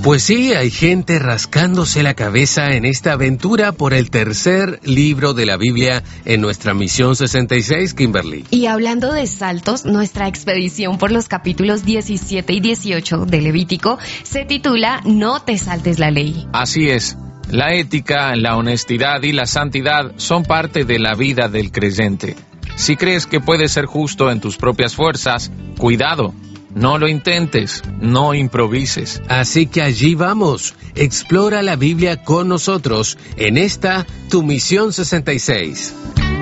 Pues sí, hay gente rascándose la cabeza en esta aventura por el tercer libro de la Biblia en nuestra Misión 66, Kimberly. Y hablando de saltos, nuestra expedición por los capítulos 17 y 18 de Levítico se titula No te saltes la ley. Así es. La ética, la honestidad y la santidad son parte de la vida del creyente. Si crees que puedes ser justo en tus propias fuerzas, cuidado. No lo intentes, no improvises. Así que allí vamos. Explora la Biblia con nosotros en esta, tu Misión 66.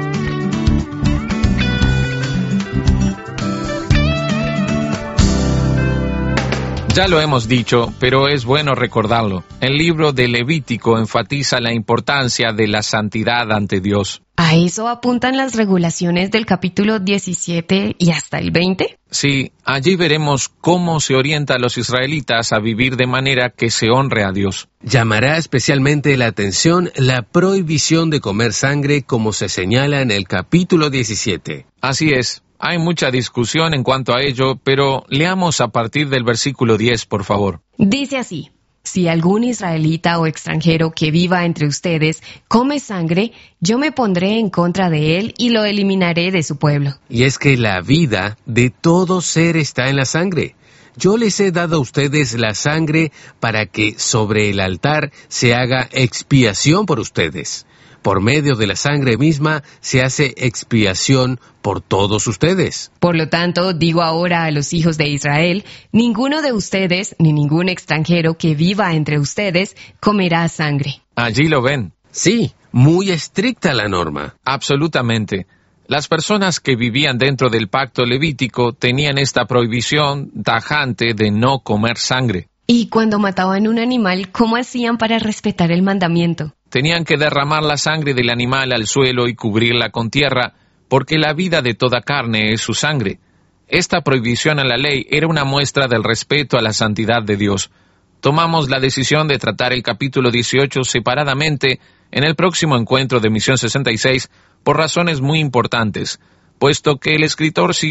Ya lo hemos dicho, pero es bueno recordarlo. El libro de Levítico enfatiza la importancia de la santidad ante Dios. ¿A eso apuntan las regulaciones del capítulo 17 y hasta el 20? Sí, allí veremos cómo se orienta a los israelitas a vivir de manera que se honre a Dios. Llamará especialmente la atención la prohibición de comer sangre, como se señala en el capítulo 17. Así es. Hay mucha discusión en cuanto a ello, pero leamos a partir del versículo 10, por favor. Dice así: Si algún israelita o extranjero que viva entre ustedes come sangre, yo me pondré en contra de él y lo eliminaré de su pueblo. Y es que la vida de todo ser está en la sangre. Yo les he dado a ustedes la sangre para que sobre el altar se haga expiación por ustedes. Por medio de la sangre misma se hace expiación por todos ustedes. Por lo tanto, digo ahora a los hijos de Israel, ninguno de ustedes, ni ningún extranjero que viva entre ustedes, comerá sangre. Allí lo ven. Sí, muy estricta la norma. Absolutamente. Las personas que vivían dentro del pacto levítico tenían esta prohibición tajante de no comer sangre. Y cuando mataban un animal, ¿cómo hacían para respetar el mandamiento? Tenían que derramar la sangre del animal al suelo y cubrirla con tierra, porque la vida de toda carne es su sangre. Esta prohibición a la ley era una muestra del respeto a la santidad de Dios. Tomamos la decisión de tratar el capítulo 18 separadamente en el próximo encuentro de Misión 66 por razones muy importantes, puesto que el escritor